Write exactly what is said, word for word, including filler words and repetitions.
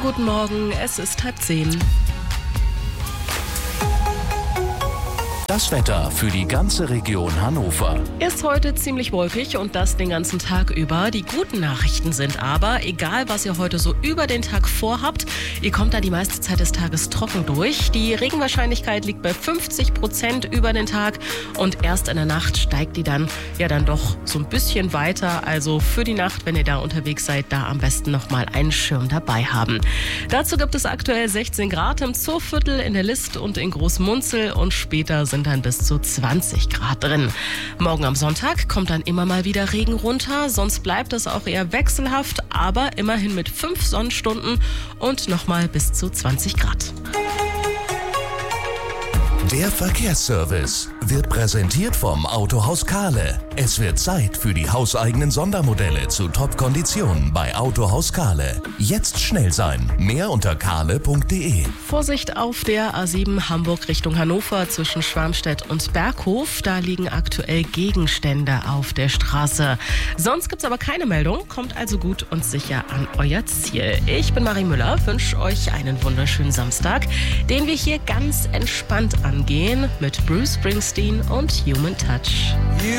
Guten Morgen, es ist halb zehn. Das Wetter für die ganze Region Hannover. Ist heute ziemlich wolkig und das den ganzen Tag über. Die guten Nachrichten sind aber, egal was ihr heute so über den Tag vorhabt, ihr kommt da die meiste Zeit des Tages trocken durch. Die Regenwahrscheinlichkeit liegt bei fünfzig Prozent über den Tag und erst in der Nacht steigt die dann ja dann doch so ein bisschen weiter. Also für die Nacht, wenn ihr da unterwegs seid, da am besten nochmal einen Schirm dabei haben. Dazu gibt es aktuell sechzehn Grad im Zooviertel, in der List und in Großmunzel und später sind dann bis zu zwanzig Grad drin. Morgen am Sonntag kommt dann immer mal wieder Regen runter, sonst bleibt es auch eher wechselhaft, aber immerhin mit fünf Sonnenstunden und nochmal bis zu zwanzig Grad. Der Verkehrsservice wird präsentiert vom Autohaus Kahle. Es wird Zeit für die hauseigenen Sondermodelle zu Top-Konditionen bei Autohaus Kahle. Jetzt schnell sein. Mehr unter kahle punkt de. Vorsicht auf der A sieben Hamburg Richtung Hannover zwischen Schwarmstedt und Berghof. Da liegen aktuell Gegenstände auf der Straße. Sonst gibt's aber keine Meldung. Kommt also gut und sicher an euer Ziel. Ich bin Marie Müller, wünsche euch einen wunderschönen Samstag, den wir hier ganz entspannt angehen mit Bruce Springsteen und Human Touch.